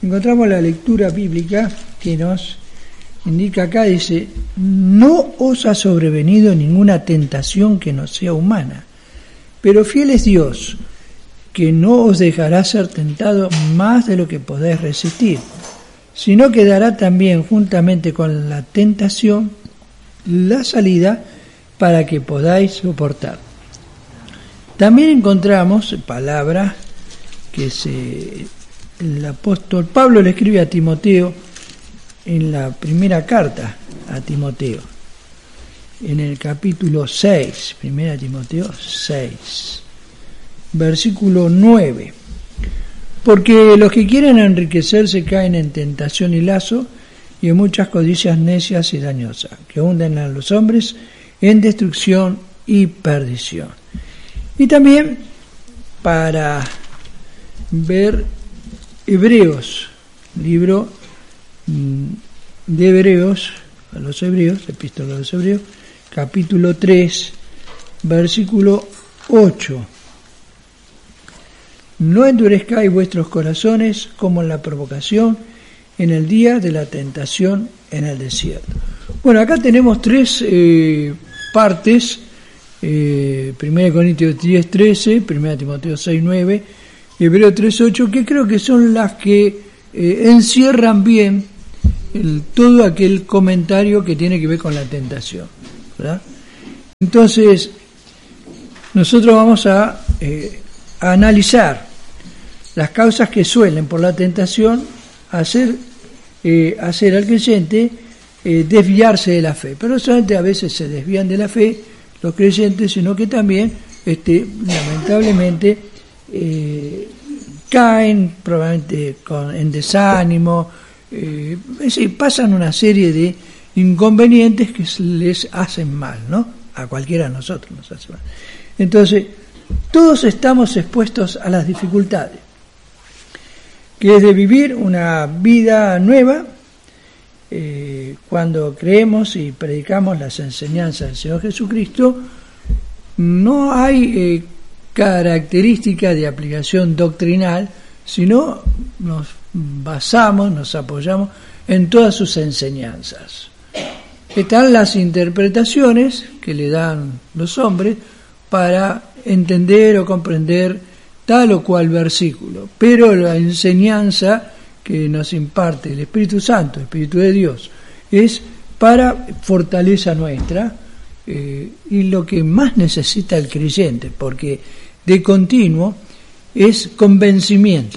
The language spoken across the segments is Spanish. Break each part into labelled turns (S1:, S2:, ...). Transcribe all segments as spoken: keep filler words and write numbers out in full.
S1: encontramos la lectura bíblica que nos indica acá, dice: no os ha sobrevenido ninguna tentación que no sea humana, pero fiel es Dios, que no os dejará ser tentado más de lo que podéis resistir, sino que dará también juntamente con la tentación la salida para que podáis soportar. También encontramos palabras que se, el apóstol Pablo le escribe a Timoteo en la primera carta a Timoteo, en el capítulo seis, primera Timoteo seis, versículo nueve. Porque los que quieren enriquecerse caen en tentación y lazo y en muchas codicias necias y dañosas, que hunden a los hombres en destrucción y perdición. Y también para ver Hebreos, libro de Hebreos, a los Hebreos, epístola a los Hebreos, capítulo tres, versículo ocho. No endurezcáis vuestros corazones como en la provocación en el día de la tentación en el desierto. Bueno, acá tenemos tres eh, partes, eh, primera Corintios diez, trece, primera Timoteo seis, nueve, Hebreos tres, ocho, que creo que son las que eh, encierran bien el, todo aquel comentario que tiene que ver con la tentación, ¿verdad? Entonces, nosotros vamos a, eh, a analizar las causas que suelen por la tentación hacer, eh, hacer al creyente eh, desviarse de la fe. Pero no solamente a veces se desvían de la fe los creyentes, sino que también este, lamentablemente eh, caen probablemente con, en desánimo, eh, es decir, pasan una serie de inconvenientes que les hacen mal, ¿no? A cualquiera de nosotros nos hace mal. Entonces, todos estamos expuestos a las dificultades, que es de vivir una vida nueva eh, cuando creemos y predicamos las enseñanzas del Señor Jesucristo. No hay eh, característica de aplicación doctrinal, sino nos basamos, nos apoyamos en todas sus enseñanzas. Están las interpretaciones que le dan los hombres para entender o comprender tal o cual versículo, pero la enseñanza que nos imparte el Espíritu Santo, el Espíritu de Dios, es para fortaleza nuestra eh, y lo que más necesita el creyente, porque de continuo es convencimiento.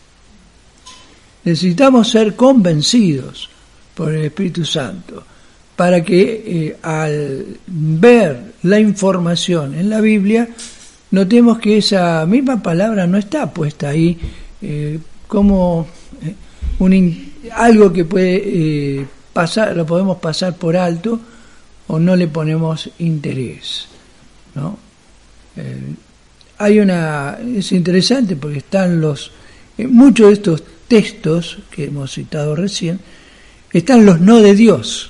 S1: Necesitamos ser convencidos por el Espíritu Santo para que eh, al ver la información en la Biblia notemos que esa misma palabra no está puesta ahí eh, como eh, un in, algo que puede eh, pasar, lo podemos pasar por alto o no le ponemos interés, ¿no? Eh, hay una, es interesante porque están los, eh, muchos de estos textos que hemos citado recién, están los no de Dios,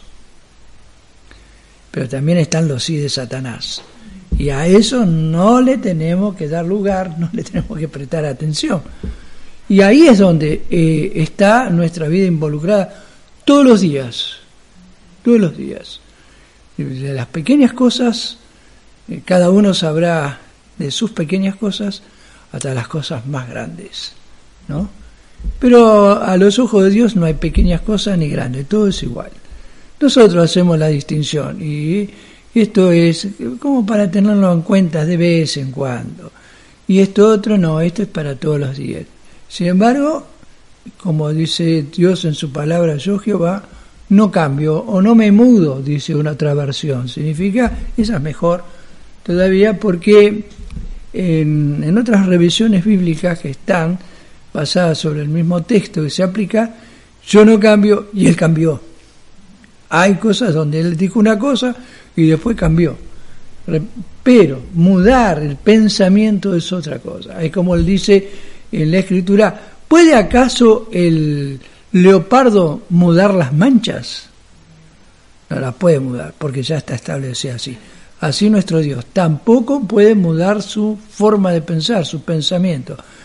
S1: pero también están los sí de Satanás. Y a eso no le tenemos que dar lugar, no le tenemos que prestar atención. Y ahí es donde eh, está nuestra vida involucrada todos los días, todos los días. De las pequeñas cosas, eh, cada uno sabrá de sus pequeñas cosas, hasta las cosas más grandes, ¿no? Pero a los ojos de Dios no hay pequeñas cosas ni grandes, todo es igual. Nosotros hacemos la distinción y esto es como para tenerlo en cuenta de vez en cuando. Y esto otro no, esto es para todos los días. Sin embargo, como dice Dios en su palabra, yo Jehová no cambio o no me mudo, dice una otra versión. Significa, esa es mejor todavía porque en, en otras revisiones bíblicas que están basadas sobre el mismo texto que se aplica, yo no cambio y él cambió. Hay cosas donde él dijo una cosa y después cambió. Pero mudar el pensamiento es otra cosa. Es como él dice en la Escritura, ¿puede acaso el leopardo mudar las manchas? No las puede mudar, porque ya está establecido así. Así nuestro Dios tampoco puede mudar su forma de pensar, su pensamiento.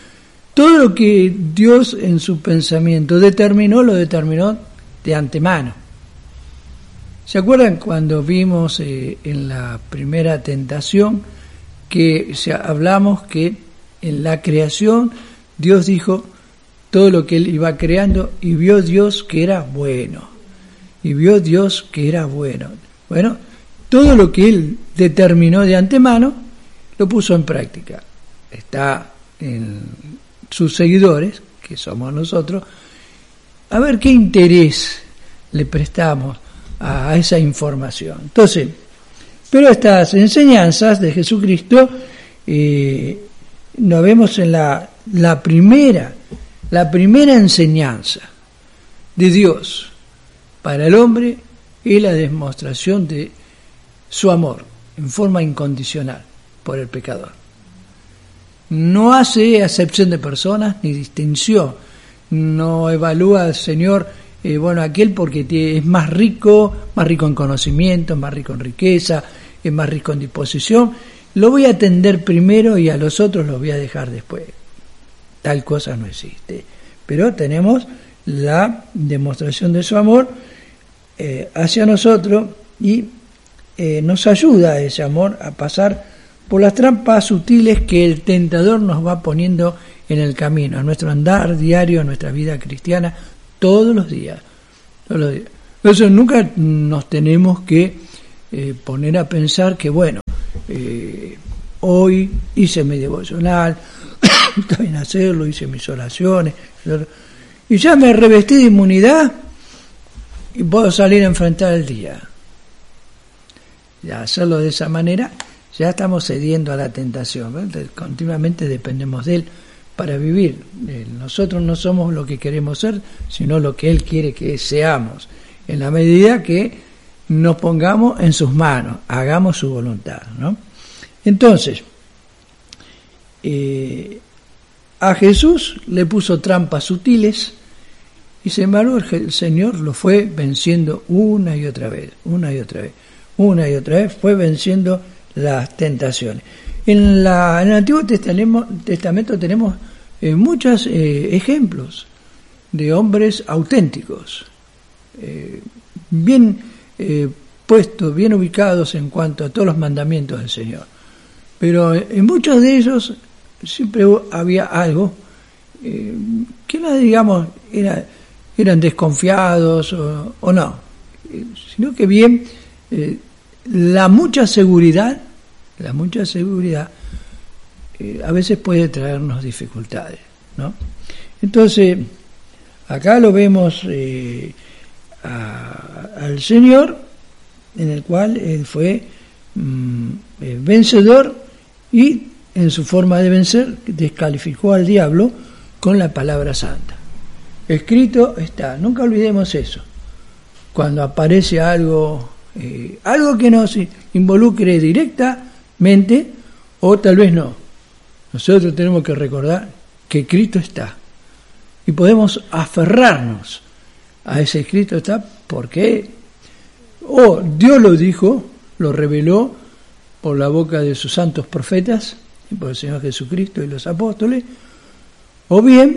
S1: todo lo que Dios en su pensamiento determinó, lo determinó de antemano. ¿Se acuerdan cuando vimos eh, en la primera tentación que se, hablamos que en la creación Dios dijo todo lo que Él iba creando y vio Dios que era bueno? Y vio Dios que era bueno. Bueno, todo lo que Él determinó de antemano lo puso en práctica. Está en sus seguidores, que somos nosotros, a ver qué interés le prestamos a esa información. Entonces, pero estas enseñanzas de Jesucristo eh, nos vemos en la, la primera, la primera enseñanza de Dios para el hombre es la demostración de su amor en forma incondicional por el pecador. No hace acepción de personas ni distinción, no evalúa al Señor, eh, bueno, aquel porque es más rico, más rico en conocimiento, más rico en riqueza, es más rico en disposición, lo voy a atender primero y a los otros los voy a dejar después. Tal cosa no existe. Pero tenemos la demostración de su amor eh, hacia nosotros y eh, nos ayuda ese amor a pasar por las trampas sutiles que el tentador nos va poniendo en el camino, a nuestro andar diario, a nuestra vida cristiana, todos los días. Todos los días. Entonces nunca nos tenemos que eh, poner a pensar que, bueno, eh, hoy hice mi devocional, está bien hacerlo, hice mis oraciones, y ya me revestí de inmunidad y puedo salir a enfrentar el día. Ya hacerlo de esa manera, ya estamos cediendo a la tentación, ¿verdad? Continuamente dependemos de Él para vivir. Nosotros no somos lo que queremos ser, sino lo que Él quiere que seamos, en la medida que nos pongamos en sus manos, hagamos su voluntad, ¿no? Entonces, eh, a Jesús le puso trampas sutiles y sin embargo el Señor lo fue venciendo una y otra vez, una y otra vez, una y otra vez fue venciendo las tentaciones. En, la, en el Antiguo Testamento, Testamento tenemos eh, muchos eh, ejemplos de hombres auténticos, eh, bien eh, puestos, bien ubicados en cuanto a todos los mandamientos del Señor. Pero en muchos de ellos siempre había algo eh, que no, digamos, era, eran desconfiados o, o no, eh, sino que bien eh, la mucha seguridad, la mucha seguridad eh, a veces puede traernos dificultades, ¿no? Entonces, acá lo vemos eh, a, al Señor, en el cual Él fue mm, eh, vencedor y en su forma de vencer descalificó al diablo con la palabra santa. Escrito está, nunca olvidemos eso. Cuando aparece algo, eh, algo que nos involucre directamente o tal vez no, nosotros tenemos que recordar que Cristo está y podemos aferrarnos a ese escrito está porque o Dios lo dijo, lo reveló por la boca de sus santos profetas, por el Señor Jesucristo y los apóstoles, o bien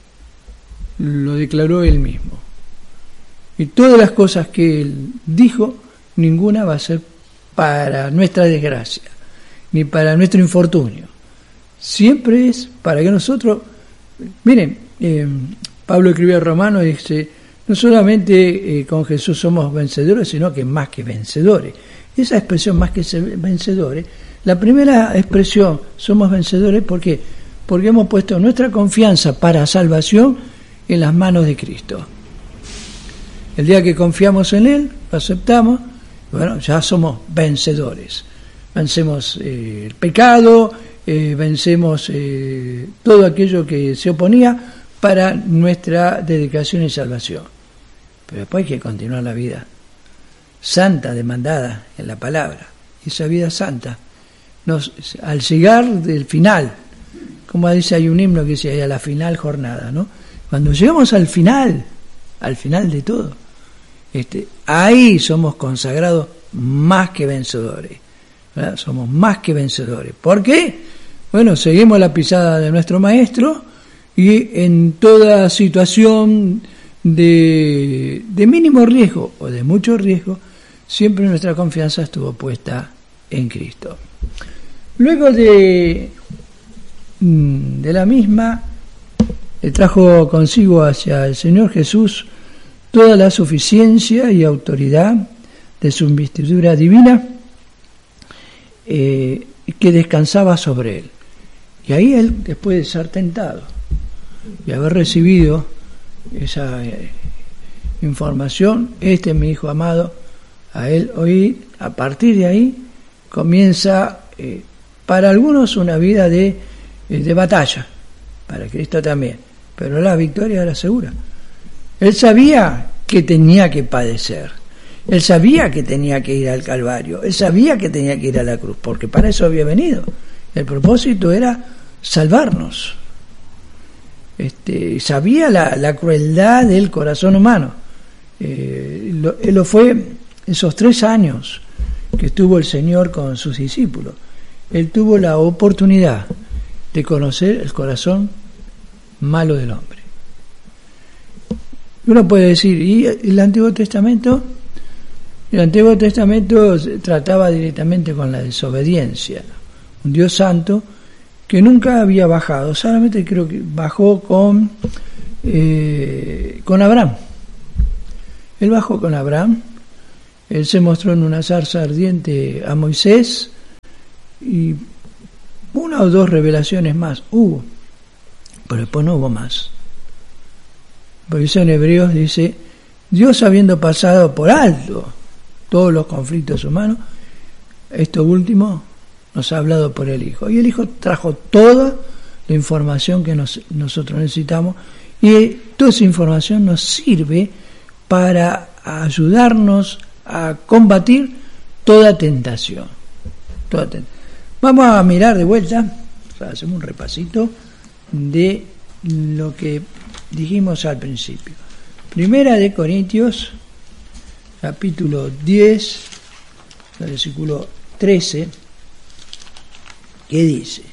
S1: lo declaró Él mismo. Y todas las cosas que Él dijo, ninguna va a ser para nuestra desgracia, ni para nuestro infortunio. Siempre es para que nosotros, miren, eh, Pablo escribió a Romanos y dice, no solamente eh, con Jesús somos vencedores, sino que más que vencedores. Esa expresión más que vencedores, la primera expresión, somos vencedores, ¿por qué? Porque hemos puesto nuestra confianza para salvación en las manos de Cristo. El día que confiamos en Él, lo aceptamos, bueno, ya somos vencedores. Vencemos eh, el pecado, eh, vencemos eh, todo aquello que se oponía para nuestra dedicación y salvación. Pero después hay que continuar la vida santa demandada en la palabra. Esa vida santa, nos, al llegar del final, como dice, hay un himno que dice, a la final jornada, ¿no? Cuando llegamos al final, al final de todo, este, ahí somos consagrados más que vencedores, ¿verdad? Somos más que vencedores. ¿Por qué? Bueno, seguimos la pisada de nuestro Maestro, y en toda situación de, de mínimo riesgo o de mucho riesgo, siempre nuestra confianza estuvo puesta en Cristo. Luego de, de la misma, le trajo consigo hacia el Señor Jesús toda la suficiencia y autoridad de su investidura divina, eh, que descansaba sobre él. Y ahí él, después de ser tentado y haber recibido esa eh, información, este es mi Hijo amado, a él oír, a partir de ahí comienza eh, para algunos una vida de, eh, de batalla, para Cristo también, pero la victoria era segura. Él sabía que tenía que padecer, él sabía que tenía que ir al Calvario, él sabía que tenía que ir a la cruz, porque para eso había venido. El propósito era salvarnos. Este, sabía la, la crueldad del corazón humano. Eh, lo, él lo fue esos tres años que estuvo el Señor con sus discípulos. Él tuvo la oportunidad de conocer el corazón malo del hombre. Uno puede decir, ¿y el Antiguo Testamento? El Antiguo Testamento trataba directamente con la desobediencia. Un Dios santo que nunca había bajado, solamente creo que bajó con, eh, con Abraham. Él bajó con Abraham, él se mostró en una zarza ardiente a Moisés, y una o dos revelaciones más hubo, pero después no hubo más. Por eso en Hebreos dice, Dios habiendo pasado por alto todos los conflictos humanos, esto último nos ha hablado por el Hijo. Y el Hijo trajo toda la información que nos, nosotros necesitamos, y toda esa información nos sirve para ayudarnos a combatir toda tentación. Toda tentación. Vamos a mirar de vuelta, o sea, hacemos un repasito de lo que dijimos al principio. Primera de Corintios, capítulo diez, versículo trece, que dice: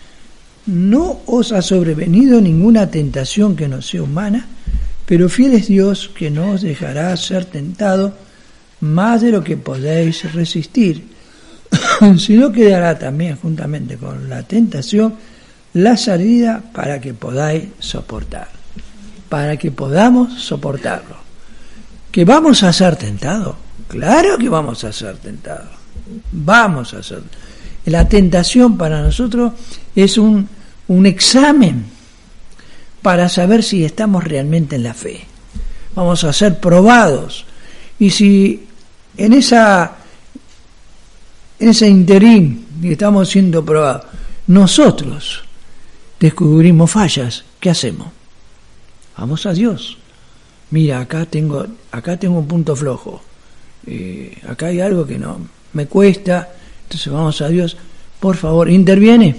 S1: no os ha sobrevenido ninguna tentación que no sea humana, pero fiel es Dios, que no os dejará ser tentado más de lo que podéis resistir, sino que dará también juntamente con la tentación la salida para que podáis soportar, para que podamos soportarlo. ¿Que vamos a ser tentados? Claro que vamos a ser tentados, vamos a ser. La tentación para nosotros es un, un examen para saber si estamos realmente en la fe. Vamos a ser probados, y si en esa en ese interín que estamos siendo probados, nosotros descubrimos fallas, ¿qué hacemos? Vamos a Dios. Mira, acá tengo acá tengo un punto flojo, eh, acá hay algo que no me cuesta, entonces vamos a Dios, por favor, interviene,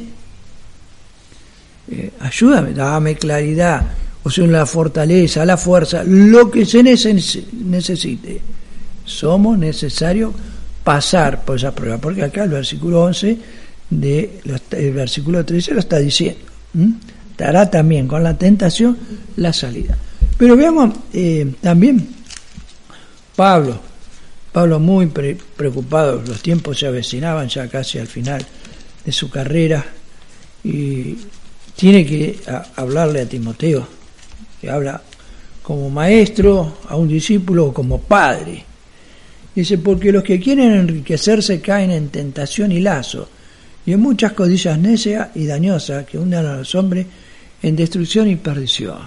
S1: eh, ayúdame, dame claridad, o sea, la fortaleza, la fuerza, lo que se necesite. Somos necesarios pasar por esa prueba, porque acá el versículo once de el versículo trece lo está diciendo. ¿Mm? Dará también con la tentación la salida. Pero veamos eh, también Pablo, Pablo muy pre- preocupado, los tiempos se avecinaban ya casi al final de su carrera, y tiene que a, hablarle a Timoteo, que habla como maestro a un discípulo o como padre. Dice, porque los que quieren enriquecerse caen en tentación y lazo, y en muchas codicias necias y dañosas que hunden a los hombres en destrucción y perdición.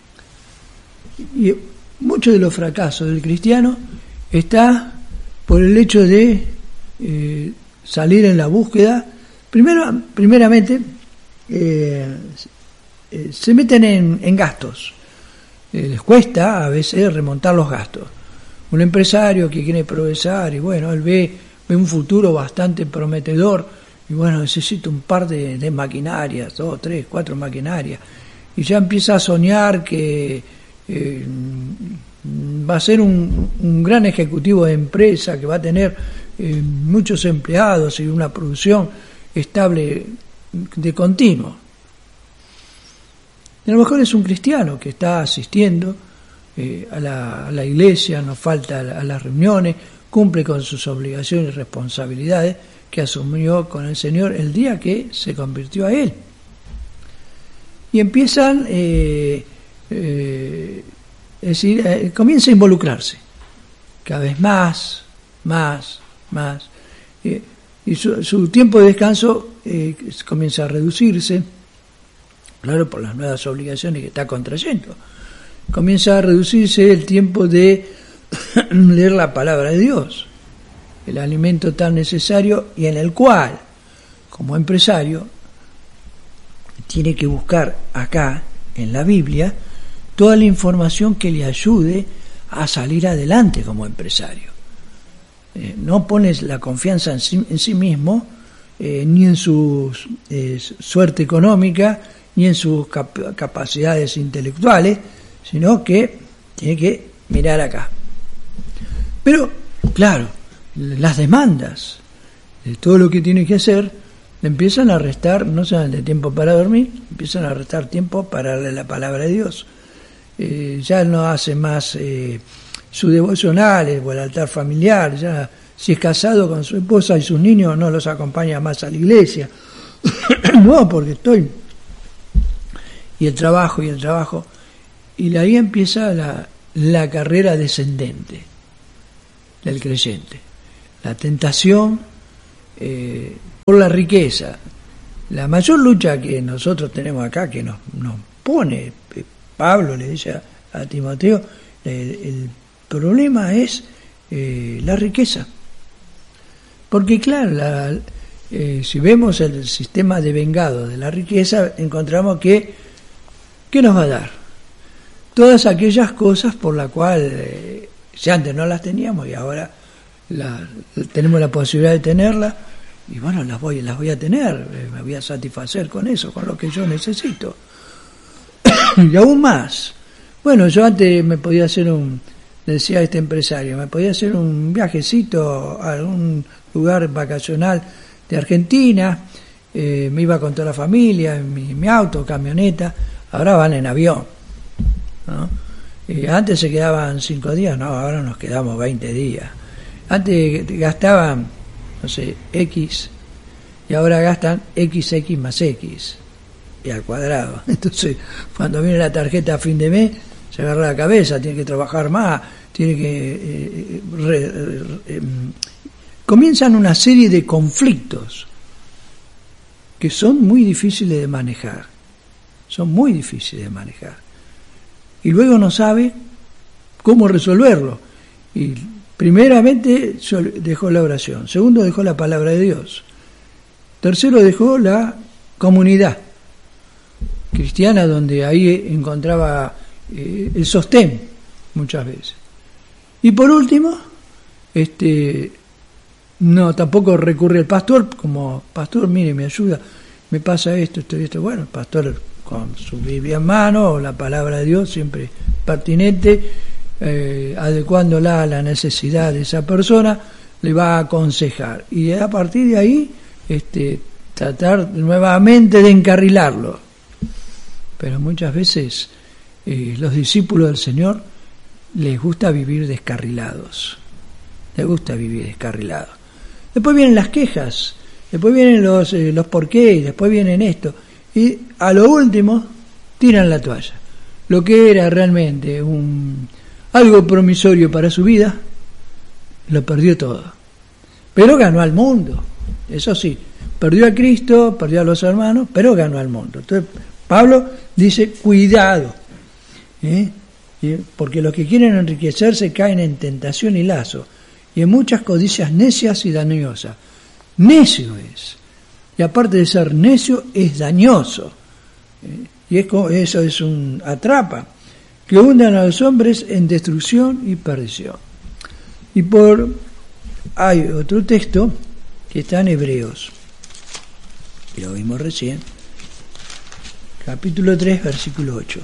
S1: Y mucho de los fracasos del cristiano está por el hecho de eh, salir en la búsqueda. Primero, primeramente, eh, eh, se meten en, en gastos. Eh, les cuesta a veces remontar los gastos. Un empresario que quiere progresar y bueno, él ve, ve un futuro bastante prometedor y bueno, necesita un par de, de maquinarias, dos, tres, cuatro maquinarias, y ya empieza a soñar que eh, va a ser un, un gran ejecutivo de empresa, que va a tener eh, muchos empleados y una producción estable de continuo. Y a lo mejor es un cristiano que está asistiendo eh, a, la, a la iglesia, no falta a, la, a las reuniones, cumple con sus obligaciones y responsabilidades que asumió con el Señor el día que se convirtió a Él. Y empiezan, eh, eh, es decir, eh, comienza a involucrarse cada vez más, más, más. Eh, y su, su tiempo de descanso eh, comienza a reducirse, claro, por las nuevas obligaciones que está contrayendo. Comienza a reducirse el tiempo de leer la palabra de Dios, el alimento tan necesario y en el cual, como empresario, tiene que buscar acá, en la Biblia, toda la información que le ayude a salir adelante como empresario. Eh, no pones la confianza en sí, en sí mismo, eh, ni en su eh, suerte económica, ni en sus cap- capacidades intelectuales, sino que tiene que mirar acá. Pero, claro, las demandas de todo lo que tiene que hacer le empiezan a restar, no solamente tiempo para dormir, empiezan a restar tiempo para leer la palabra de Dios. Eh, ya no hace más eh, sus devocionales o el altar familiar, ya si es casado con su esposa y sus niños no los acompaña más a la iglesia. No, porque estoy... Y el trabajo, y el trabajo. Y de ahí empieza la, la carrera descendente del creyente. La tentación eh, por la riqueza. La mayor lucha que nosotros tenemos acá, que nos, nos pone, Pablo le dice a, a Timoteo, el, el problema es eh, la riqueza. Porque claro, la, eh, si vemos el sistema de vengado de la riqueza, encontramos que, ¿qué nos va a dar? Todas aquellas cosas por las cuales eh, si antes no las teníamos y ahora la, tenemos la posibilidad de tenerlas, y bueno, las voy, las voy a tener, eh, me voy a satisfacer con eso, con lo que yo necesito. Y aún más. Bueno, yo antes me podía hacer un, decía este empresario, me podía hacer un viajecito a algún lugar vacacional de Argentina, eh, me iba con toda la familia, en mi, mi auto, camioneta, ahora van en avión, ¿no? Y antes se quedaban cinco días, no, ahora nos quedamos veinte días. Antes gastaban, no sé, X, y ahora gastan X X más X, y al cuadrado. Entonces, cuando viene la tarjeta a fin de mes, se agarra la cabeza, tiene que trabajar más, tiene que... Eh, re, re, eh, comienzan una serie de conflictos que son muy difíciles de manejar, son muy difíciles de manejar. Y luego no sabe cómo resolverlo. Y primeramente dejó la oración, segundo dejó la palabra de Dios, tercero dejó la comunidad cristiana, donde ahí encontraba eh, el sostén muchas veces. Y por último, este no tampoco recurre al pastor, como pastor, mire, me ayuda, me pasa esto, esto y esto. Bueno, el pastor con su Biblia en mano, o la palabra de Dios siempre pertinente, eh, adecuándola a la necesidad de esa persona, le va a aconsejar. Y a partir de ahí, este, tratar nuevamente de encarrilarlo. Pero muchas veces eh, los discípulos del Señor les gusta vivir descarrilados. Les gusta vivir descarrilados. Después vienen las quejas, después vienen los, eh, los porqué, después vienen esto. Y a lo último tiran la toalla. Lo que era realmente un algo promisorio para su vida, lo perdió todo. Pero ganó al mundo. Eso sí, perdió a Cristo, perdió a los hermanos, pero ganó al mundo. Entonces Pablo dice, cuidado, ¿eh? Porque los que quieren enriquecerse caen en tentación y lazo, y en muchas codicias necias y dañosas. Necio es. Y aparte de ser necio, es dañoso. ¿Eh? Y es como, eso es un atrapa, que hundan a los hombres en destrucción y perdición. Y por hay otro texto que está en Hebreos, y lo vimos recién, capítulo tres, versículo ocho.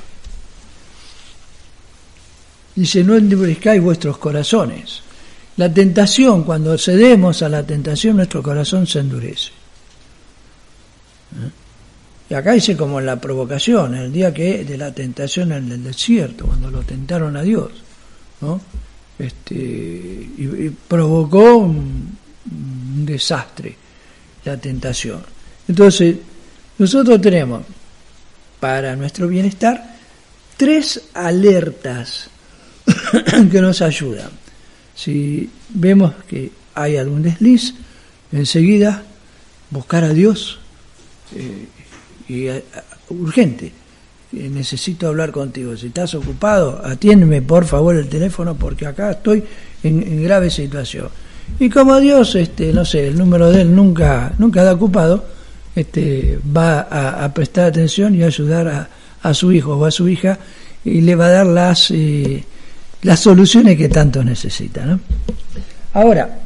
S1: Dice, no endurezcáis vuestros corazones. La tentación, cuando cedemos a la tentación, nuestro corazón se endurece. ¿Eh? Y acá dice como en la provocación, el día que de la tentación en el desierto, cuando lo tentaron a Dios, ¿no? Este, y, y provocó un, un desastre, la tentación. Entonces, nosotros tenemos, para nuestro bienestar, tres alertas que nos ayudan. Si vemos que hay algún desliz, enseguida buscar a Dios, eh, y a, a, urgente, eh, necesito hablar contigo. Si estás ocupado, atiéndeme por favor el teléfono, porque acá estoy en, en grave situación. Y como Dios, este, no sé, el número de él nunca, nunca da ocupado, este, va a, a prestar atención y a ayudar a, a su hijo o a su hija, y le va a dar las eh, las soluciones que tanto necesita, ¿no? Ahora,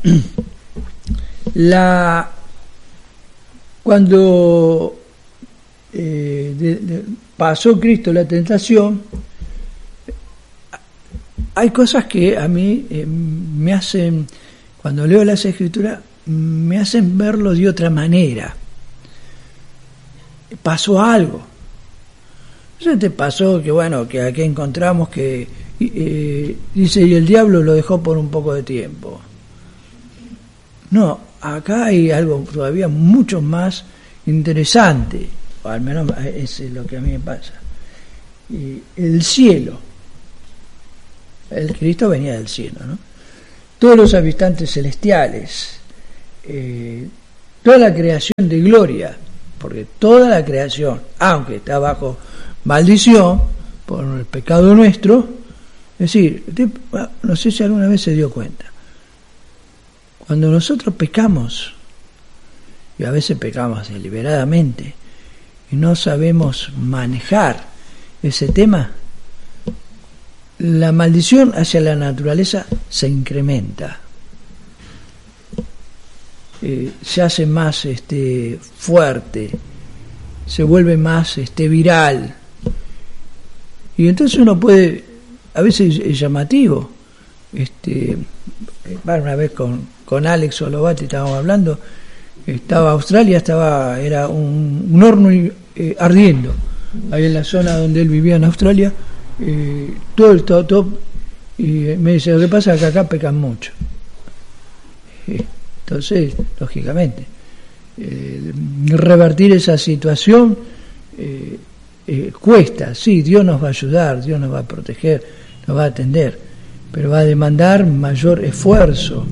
S1: la cuando eh, de, de, pasó Cristo la tentación, hay cosas que a mí eh, me hacen, cuando leo las Escrituras, me hacen verlo de otra manera. Pasó algo. Te pasó que, bueno, que aquí encontramos que, eh, dice, y el diablo lo dejó por un poco de tiempo. No, acá hay algo todavía mucho más interesante, o al menos es lo que a mí me pasa. Y el cielo, el Cristo venía del cielo, ¿no? Todos los habitantes celestiales, eh, toda la creación de gloria, porque toda la creación, aunque está bajo maldición por el pecado nuestro, es decir, usted, no sé si alguna vez se dio cuenta, cuando nosotros pecamos, y a veces pecamos deliberadamente, y no sabemos manejar ese tema, la maldición hacia la naturaleza se incrementa, eh, se hace más este, fuerte, se vuelve más este, viral, y entonces uno puede, a veces es llamativo, este, una vez con, con Alex Olovati estábamos hablando, estaba Australia, estaba era un, un horno eh, ardiendo, ahí en la zona donde él vivía en Australia, eh, todo el todo, todo, y me dice, lo que pasa es que acá pecan mucho. Eh, entonces, lógicamente, eh, revertir esa situación eh, eh, cuesta, sí, Dios nos va a ayudar, Dios nos va a proteger, nos va a atender, pero va a demandar mayor esfuerzo,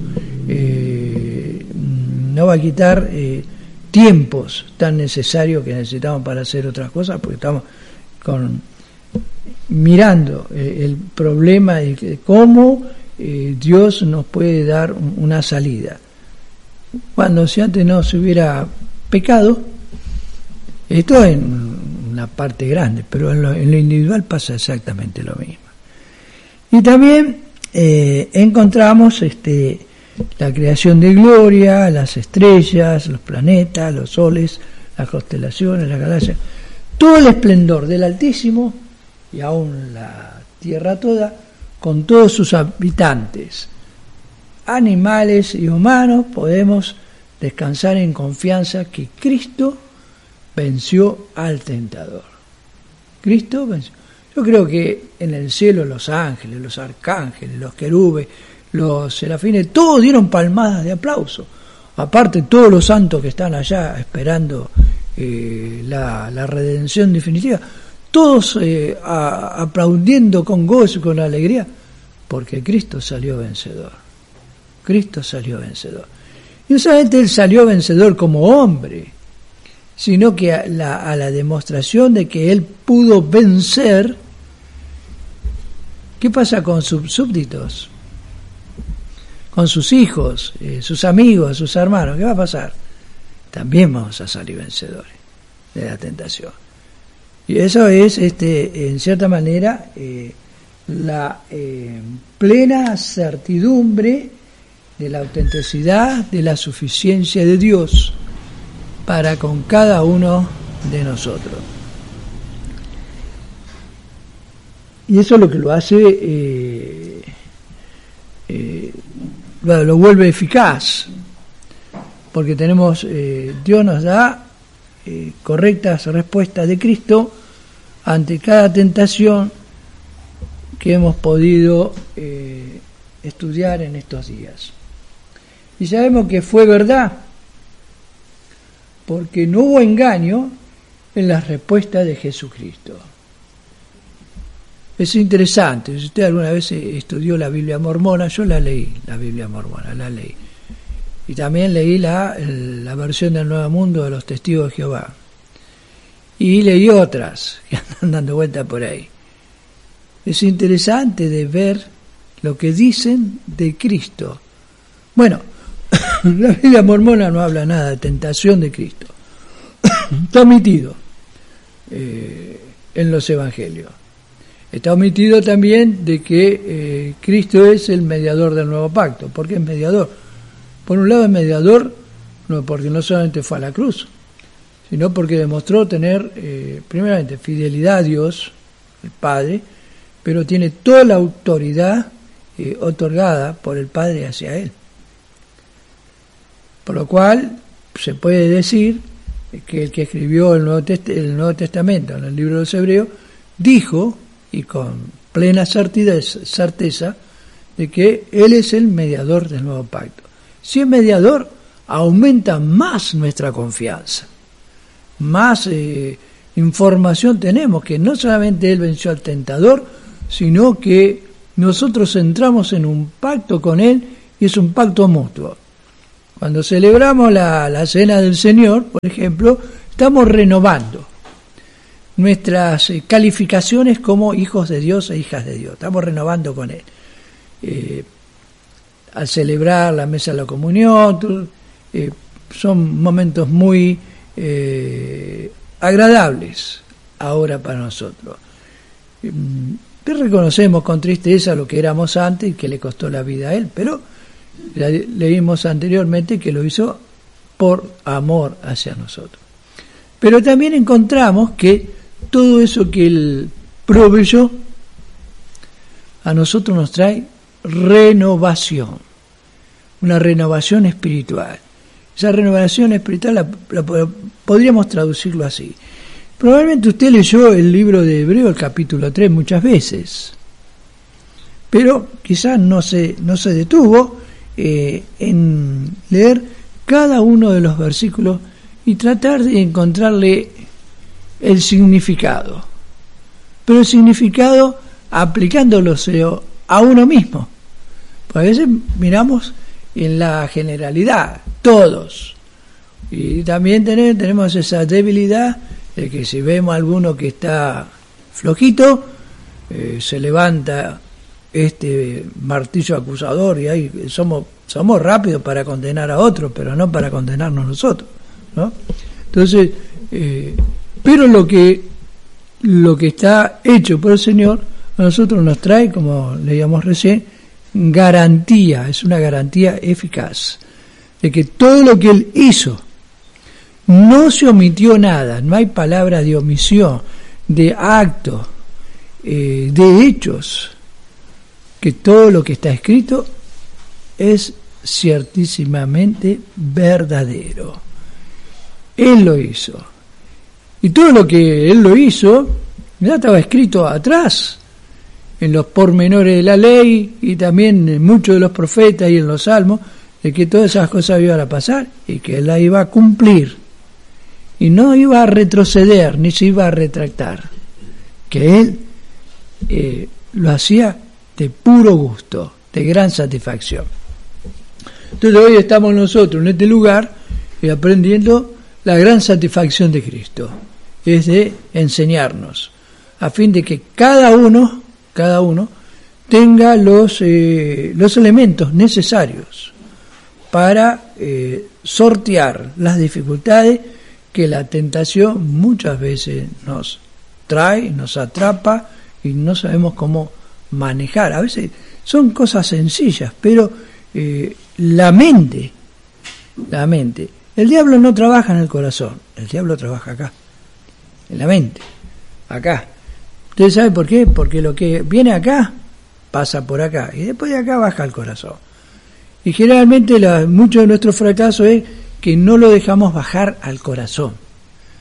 S1: eh, no va a quitar eh, tiempos tan necesarios que necesitamos para hacer otras cosas, porque estamos con mirando eh, el problema de cómo eh, Dios nos puede dar un, una salida. Cuando si antes no se hubiera pecado, esto en una parte grande, pero en lo, en lo individual pasa exactamente lo mismo. Y también eh, encontramos este, la creación de gloria, las estrellas, los planetas, los soles, las constelaciones, las galaxias, todo el esplendor del Altísimo y aún la tierra toda, con todos sus habitantes, animales y humanos, podemos descansar en confianza que Cristo venció al tentador. Cristo venció. Yo creo que en el cielo los ángeles, los arcángeles, los querubes, los serafines, todos dieron palmadas de aplauso. Aparte todos los santos que están allá esperando eh, la, la redención definitiva, todos eh, a, aplaudiendo con gozo y con alegría, porque Cristo salió vencedor. Cristo salió vencedor. Y no solamente Él salió vencedor como hombre, sino que a la, a la demostración de que Él pudo vencer. ¿Qué pasa con sus súbditos? Con sus hijos, eh, sus amigos, sus hermanos. ¿Qué va a pasar? También vamos a salir vencedores de la tentación. Y eso es, este, en cierta manera, eh, la eh, plena certidumbre de la autenticidad, de la suficiencia de Dios para con cada uno de nosotros. Y eso es lo que lo hace, eh, eh, lo vuelve eficaz, porque tenemos, eh, Dios nos da eh, correctas respuestas de Cristo ante cada tentación que hemos podido eh, estudiar en estos días. Y sabemos que fue verdad, porque no hubo engaño en las respuestas de Jesucristo. Es interesante, si usted alguna vez estudió la Biblia mormona, yo la leí, la Biblia mormona, la leí. Y también leí la, la versión del Nuevo Mundo de los Testigos de Jehová. Y leí otras que andan dando vuelta por ahí. Es interesante de ver lo que dicen de Cristo. Bueno, la Biblia mormona no habla nada de tentación de Cristo. Está omitido eh, en los evangelios. Está omitido también de que eh, Cristo es el mediador del nuevo pacto. ¿Por qué es mediador? Por un lado es mediador, no porque no solamente fue a la cruz, sino porque demostró tener, eh, primeramente, fidelidad a Dios, el Padre, pero tiene toda la autoridad eh, otorgada por el Padre hacia Él. Por lo cual, se puede decir que el que escribió el Nuevo, Test- el Nuevo Testamento en el libro de los Hebreos, dijo, y con plena certeza, certeza, de que Él es el mediador del nuevo pacto. Si es mediador, aumenta más nuestra confianza, más eh, información tenemos, que no solamente Él venció al tentador, sino que nosotros entramos en un pacto con Él, y es un pacto mutuo. Cuando celebramos la, la Cena del Señor, por ejemplo, estamos renovando nuestras eh, calificaciones como hijos de Dios e hijas de Dios. Estamos renovando con Él. Eh, al celebrar la mesa de la comunión, eh, son momentos muy eh, agradables ahora para nosotros. Eh, reconocemos con tristeza lo que éramos antes y que le costó la vida a Él, pero le, leímos anteriormente que lo hizo por amor hacia nosotros. Pero también encontramos que todo eso que Él proveyó a nosotros nos trae renovación, una renovación espiritual. Esa renovación espiritual la, la, podríamos traducirlo así. Probablemente usted leyó el libro de Hebreo, el capítulo tres, muchas veces, pero quizás no se, no se detuvo eh, en leer cada uno de los versículos y tratar de encontrarle el significado, pero el significado aplicándolo a uno mismo. Pues a veces miramos en la generalidad, todos, y también tenemos, tenemos esa debilidad de que si vemos a alguno que está flojito, eh, se levanta este martillo acusador y ahí somos, somos rápidos para condenar a otros, pero no para condenarnos nosotros, ¿no? Entonces, eh, pero lo que, lo que está hecho por el Señor a nosotros nos trae, como leíamos recién, garantía, es una garantía eficaz de que todo lo que Él hizo, no se omitió nada, no hay palabra de omisión, de acto, eh, de hechos, que todo lo que está escrito es ciertísimamente verdadero. Él lo hizo. Y todo lo que Él lo hizo, ya estaba escrito atrás, en los pormenores de la ley y también en muchos de los profetas y en los salmos, de que todas esas cosas iban a pasar y que Él las iba a cumplir. Y no iba a retroceder, ni se iba a retractar. Que Él eh, lo hacía de puro gusto, de gran satisfacción. Entonces hoy estamos nosotros en este lugar y aprendiendo la gran satisfacción de Cristo. Es de enseñarnos, a fin de que cada uno, cada uno tenga los, eh, los elementos necesarios para eh, sortear las dificultades que la tentación muchas veces nos trae, nos atrapa y no sabemos cómo manejar. A veces son cosas sencillas, pero eh, la mente, la mente, el diablo no trabaja en el corazón, el diablo trabaja acá, en la mente, acá. ¿Usted sabe por qué? Porque lo que viene acá pasa por acá y después de acá baja al corazón. Y generalmente la, mucho de nuestro fracaso es que no lo dejamos bajar al corazón.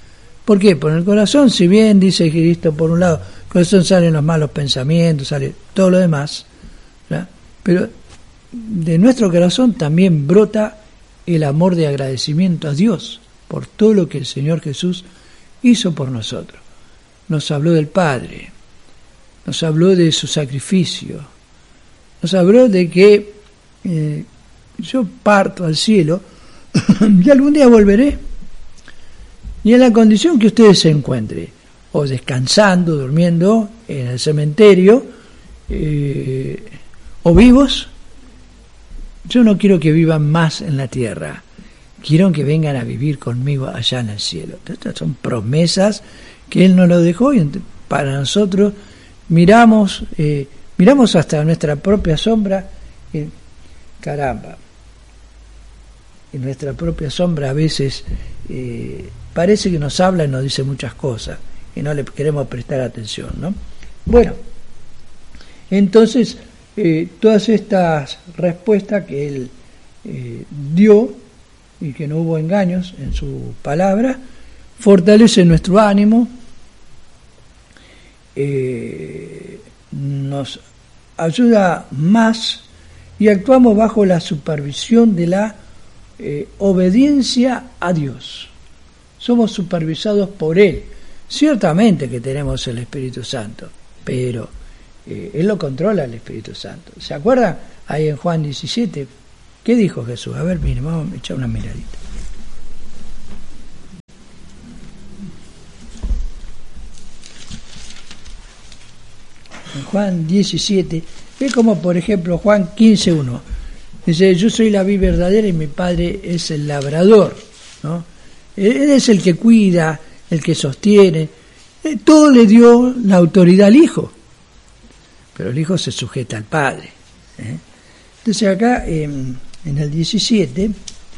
S1: ¿Por qué? Por el corazón, si bien dice Cristo, por un lado, el corazón salen los malos pensamientos, sale todo lo demás, ¿verdad? Pero de nuestro corazón también brota el amor de agradecimiento a Dios por todo lo que el Señor Jesús hizo por nosotros. Nos habló del Padre, nos habló de su sacrificio, nos habló de que eh, yo parto al cielo y algún día volveré, y en la condición que ustedes se encuentren, o descansando, durmiendo en el cementerio, eh, o vivos, yo no quiero que vivan más en la tierra, quiero que vengan a vivir conmigo allá en el cielo. Estas son promesas que Él nos lo dejó, y para nosotros miramos, eh, miramos hasta nuestra propia sombra, y, caramba, y nuestra propia sombra a veces eh, parece que nos habla y nos dice muchas cosas, y no le queremos prestar atención, ¿no? Bueno, entonces, eh, todas estas respuestas que Él eh, dio, y que no hubo engaños en su palabra, fortalece nuestro ánimo, eh, nos ayuda más, y actuamos bajo la supervisión de la eh, obediencia a Dios. Somos supervisados por Él. Ciertamente que tenemos el Espíritu Santo, pero eh, Él lo controla, el Espíritu Santo. ¿Se acuerdan? Ahí en Juan diecisiete, ¿qué dijo Jesús? A ver, miren, vamos a echar una miradita. En Juan diecisiete, es como por ejemplo Juan quince uno. Dice, yo soy la vid verdadera y mi Padre es el labrador, ¿no? Él es el que cuida, el que sostiene. Todo le dio la autoridad al Hijo, pero el Hijo se sujeta al Padre, ¿eh? Entonces acá eh, en el diecisiete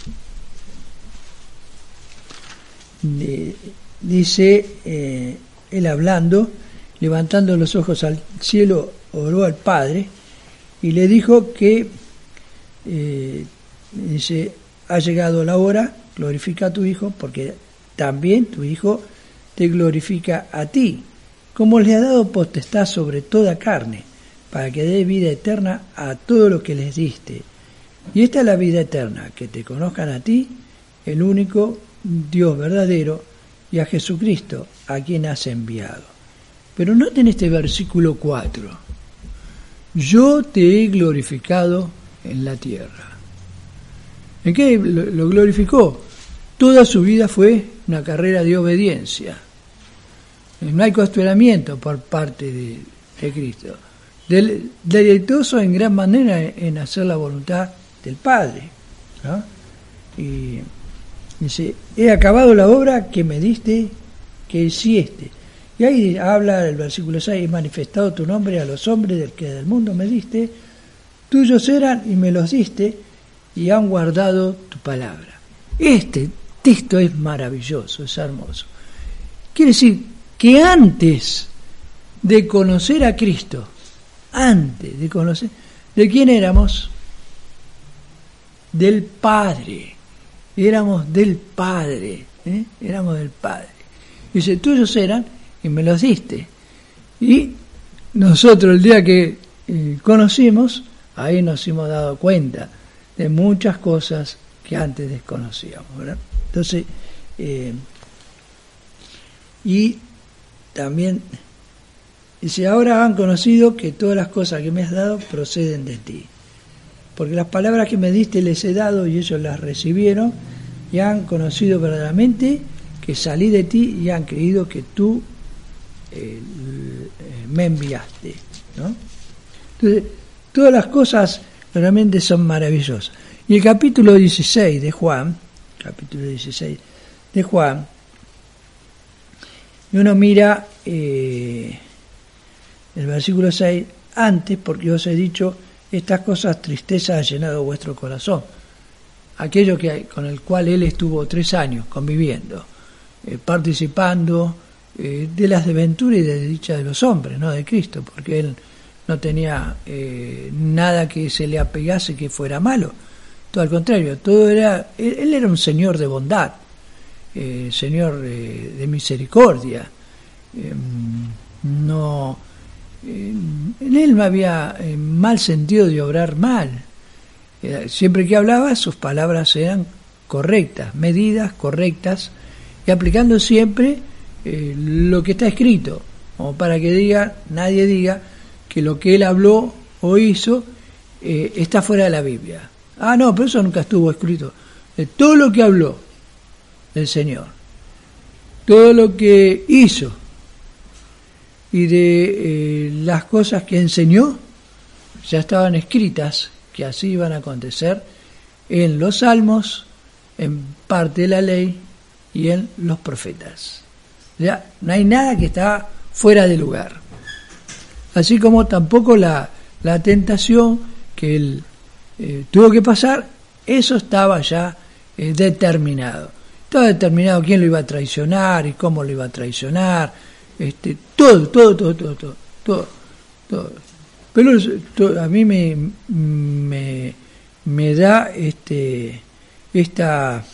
S1: eh, dice, eh, él hablando, levantando los ojos al cielo, oró al Padre y le dijo que eh, dice, ha llegado la hora, glorifica a tu Hijo, porque también tu Hijo te glorifica a ti, como le ha dado potestad sobre toda carne, para que dé vida eterna a todo lo que les diste. Y esta es la vida eterna, que te conozcan a ti, el único Dios verdadero, y a Jesucristo, a quien has enviado. Pero noten este versículo cuatro. Yo te he glorificado en la tierra. ¿En qué lo glorificó? Toda su vida fue una carrera de obediencia. No hay cuestionamiento por parte de, de Cristo. Del, deleitoso en gran manera en hacer la voluntad del Padre, ¿no? Y dice, he acabado la obra que me diste que hiciste. Y ahí habla el versículo seis, he manifestado tu nombre a los hombres del que del mundo me diste, tuyos eran y me los diste, y han guardado tu palabra. Este texto es maravilloso, es hermoso. Quiere decir que antes de conocer a Cristo, antes de conocer, ¿de quién éramos? Del Padre. Éramos del Padre, ¿eh? Éramos del Padre. Dice, tuyos eran y me los diste. Y nosotros el día que eh, conocimos, ahí nos hemos dado cuenta de muchas cosas que antes desconocíamos, ¿verdad? Entonces, eh, y también dice, ahora han conocido que todas las cosas que me has dado proceden de ti, porque las palabras que me diste les he dado y ellos las recibieron y han conocido verdaderamente que salí de ti y han creído que tú eh, me enviaste, ¿no? Entonces, todas las cosas realmente son maravillosas. Y el capítulo dieciséis de Juan, capítulo dieciséis de Juan, y uno mira eh, el versículo seis, antes, porque os he dicho, estas cosas tristeza ha llenado vuestro corazón. Aquello que con el cual él estuvo tres años conviviendo, eh, participando eh, de las desventuras y de dicha de los hombres, no de Cristo, porque él no tenía eh, nada que se le apegase que fuera malo. Todo al contrario, todo era, él, él era un señor de bondad. eh, Señor eh, de misericordia. Eh, no, eh, en él no había eh, mal sentido de obrar mal. Eh, siempre que hablaba, sus palabras eran correctas, medidas correctas, y aplicando siempre eh, lo que está escrito, como para que diga, nadie diga que lo que él habló o hizo eh, está fuera de la Biblia. Ah, no, pero eso nunca estuvo escrito. De todo lo que habló el Señor, todo lo que hizo y de eh, las cosas que enseñó, ya estaban escritas que así iban a acontecer en los Salmos, en parte de la ley y en los profetas. O sea, no hay nada que está fuera de lugar. Así como tampoco la, la tentación que él eh, tuvo que pasar, eso estaba ya eh, determinado. Estaba determinado quién lo iba a traicionar y cómo lo iba a traicionar, este, todo, todo, todo, todo, todo, todo, todo. Pero todo, a mí me, me, me da este, esta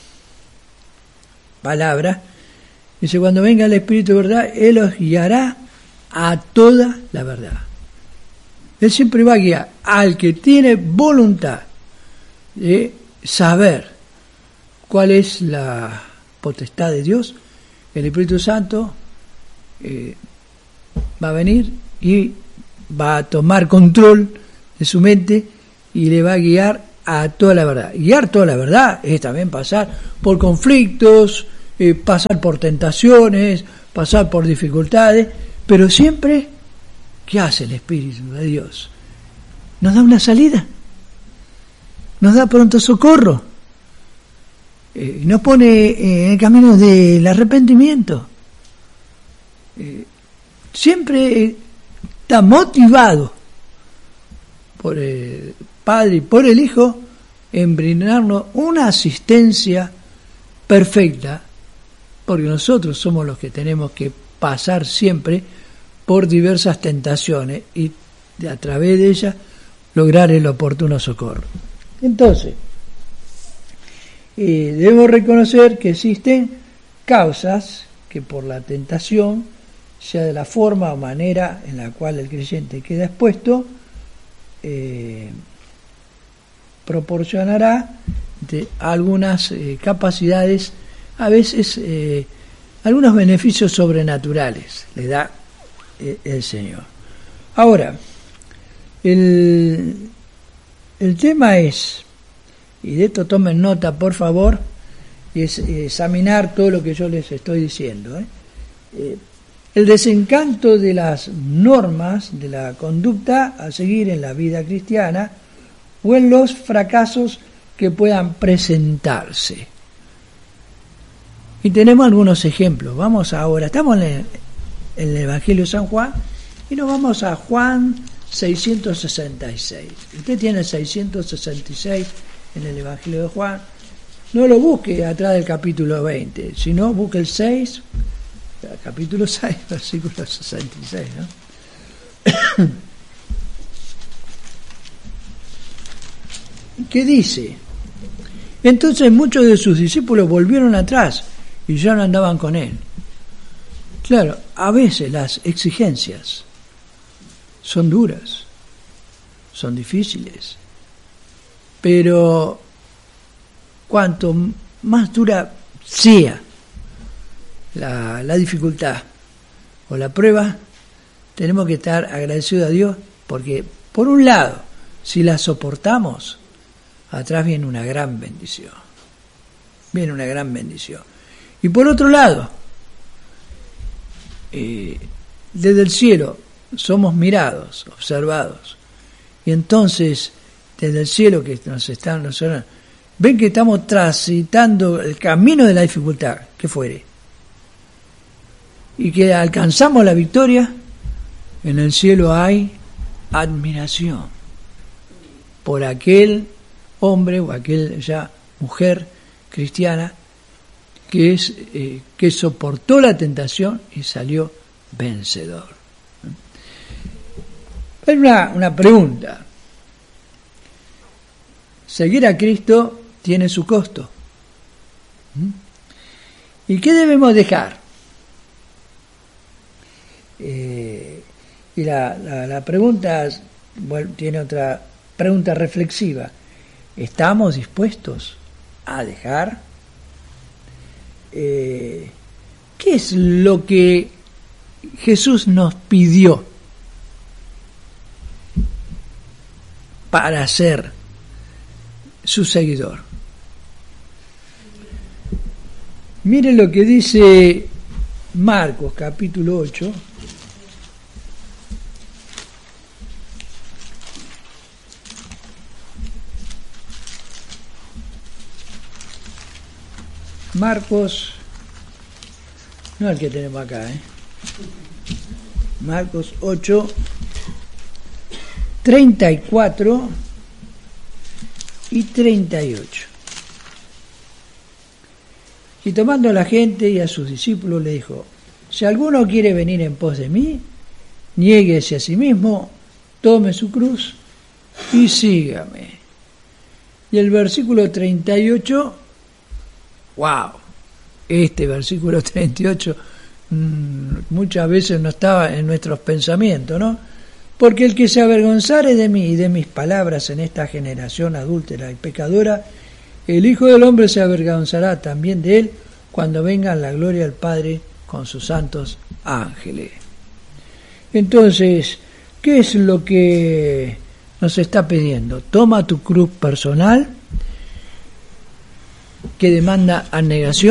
S1: palabra, dice, cuando venga el Espíritu de verdad, Él os guiará a toda la verdad. Él siempre va a guiar al que tiene voluntad de saber cuál es la potestad de Dios. El Espíritu Santo eh, va a venir y va a tomar control de su mente y le va a guiar a toda la verdad. Guiar toda la verdad es también pasar por conflictos, eh, pasar por tentaciones, pasar por dificultades, pero siempre, ¿qué hace el Espíritu de Dios? Nos da una salida, nos da pronto socorro, eh, nos pone en el camino del arrepentimiento. Eh, siempre está motivado por el Padre y por el Hijo en brindarnos una asistencia perfecta, porque nosotros somos los que tenemos que pasar siempre por diversas tentaciones y a través de ellas lograr el oportuno socorro. Entonces, eh, debemos reconocer que existen causas que por la tentación, sea de la forma o manera en la cual el creyente queda expuesto, eh, proporcionará de algunas eh, capacidades, a veces eh, algunos beneficios sobrenaturales le da eh, el Señor. Ahora, el, el tema es, y de esto tomen nota por favor, es examinar todo lo que yo les estoy diciendo, ¿eh? Eh, el desencanto de las normas de la conducta a seguir en la vida cristiana o en los fracasos que puedan presentarse. Y tenemos algunos ejemplos. Vamos ahora, estamos en el, en el Evangelio de San Juan y nos vamos a Juan seiscientos sesenta y seis. Usted tiene el seiscientos sesenta y seis en el Evangelio de Juan. No lo busque atrás del capítulo veinte, sino busque el seis, capítulo seis, versículo sesenta y seis, ¿no? ¿Qué dice? Entonces muchos de sus discípulos volvieron atrás y ya no andaban con él. Claro, a veces las exigencias son duras, son difíciles, pero cuanto más dura sea la, la dificultad o la prueba, tenemos que estar agradecidos a Dios, porque por un lado, si la soportamos, atrás viene una gran bendición, viene una gran bendición. Y por otro lado, eh, desde el cielo somos mirados, observados, y entonces desde el cielo que nos están observando, ven que estamos transitando el camino de la dificultad, que fuere, y que alcanzamos la victoria. En el cielo hay admiración por aquel hombre o aquella mujer cristiana que es eh, que soportó la tentación y salió vencedor. Hay una, una pregunta. Seguir a Cristo tiene su costo. ¿Y qué debemos dejar? Eh, y la, la, la pregunta, bueno, tiene otra pregunta reflexiva. ¿Estamos dispuestos a dejar? Eh, ¿Qué es lo que Jesús nos pidió para ser su seguidor? Mire lo que dice Marcos capítulo ocho. Marcos, no el que tenemos acá, ¿eh? Marcos ocho, treinta y cuatro y treinta y ocho. Y tomando a la gente y a sus discípulos le dijo: si alguno quiere venir en pos de mí, niéguese a sí mismo, tome su cruz y sígame. Y el versículo treinta y ocho, wow, este versículo treinta y ocho mmm, muchas veces no estaba en nuestros pensamientos, ¿no? Porque el que se avergonzare de mí y de mis palabras en esta generación adúltera y pecadora, el Hijo del Hombre se avergonzará también de él cuando venga en la gloria del Padre con sus santos ángeles. Entonces, ¿qué es lo que nos está pidiendo? Toma tu cruz personal, que demanda abnegación.